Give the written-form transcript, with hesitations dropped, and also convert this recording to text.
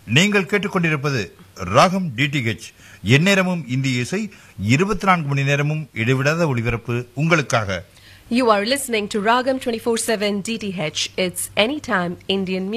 நீங்கள் கேட்டுக்கொண்டிருப்பது ராகம் டிடிஹெச். எந்நேரமும் இந்திய இசை, 24 மணி நேரமும் இடைவிடாத ஒளிபரப்பு உங்களுக்காக. You are listening to Ragam 24/7 DTH. It's anytime Indian music.